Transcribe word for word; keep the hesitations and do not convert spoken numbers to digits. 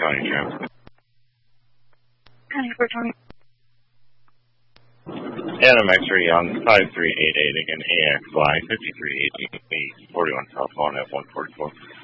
County Transit. County for Tony. Adam X-ray on five three eight eight, again, A X Y, fifty-three eighteen, forty-one South Lawn, F one forty-four.